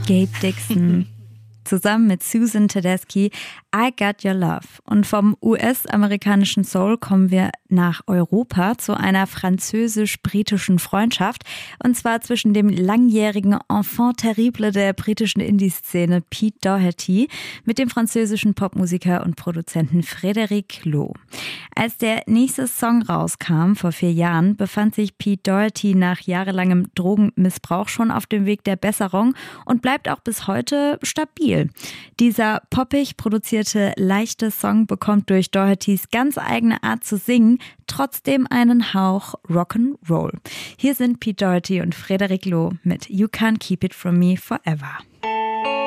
Gabe Dixon. Zusammen mit Susan Tedeschi, I Got Your Love. Und vom US-amerikanischen Soul kommen wir nach Europa zu einer französisch-britischen Freundschaft. Und zwar zwischen dem langjährigen Enfant terrible der britischen Indie-Szene Pete Doherty mit dem französischen Popmusiker und Produzenten Frédéric Lo. Als der nächste Song rauskam vor 4 Jahren, befand sich Pete Doherty nach jahrelangem Drogenmissbrauch schon auf dem Weg der Besserung und bleibt auch bis heute stabil. Dieser poppig produzierte, leichte Song bekommt durch Dohertys ganz eigene Art zu singen trotzdem einen Hauch Rock'n'Roll. Hier sind Pete Doherty und Frédéric Lo mit You Can't Keep It From Me Forever.